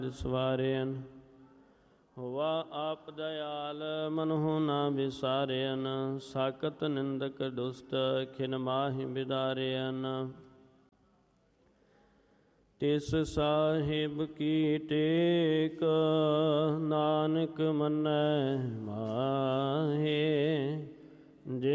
ਸਵਾਰਿਆਨ ਹੋਵਾ ਆਪ ਦਇਆਲ ਮਨਹੁ ਨਾ ਵਿਸਾਰਿਆਨ ਸਾਕਤ ਨਿੰਦਕ ਦੁਸਤ ਖਿਨ ਮਾਹਿ ਬਿਦਾਰਿਆਨ ਤਿਸ ਸਾਹਿਬ ਕੀ ਟੇਕ ਨਾਨਕ ਮੰਨੈ ਮਾਹੇ